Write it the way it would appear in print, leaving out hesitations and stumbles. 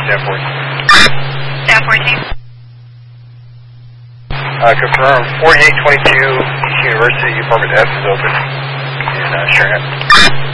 Stanford. Stanford. Confirm 4822 East University, apartment F is open in Sherman.